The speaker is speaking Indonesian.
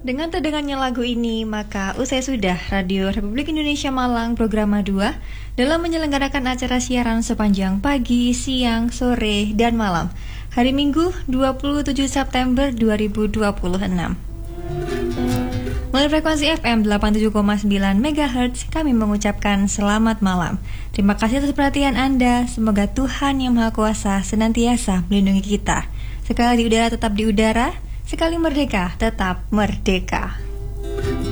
Dengan terdengarnya lagu ini, maka usai sudah Radio Republik Indonesia Malang Programa 2 dalam menyelenggarakan acara siaran sepanjang pagi, siang, sore, dan malam hari Minggu 27 September 2026. Melalui frekuensi FM 87,9 MHz, kami mengucapkan selamat malam. Terima kasih atas perhatian Anda. Semoga Tuhan Yang Maha Kuasa senantiasa melindungi kita. Sekali di udara tetap di udara, sekali merdeka tetap merdeka.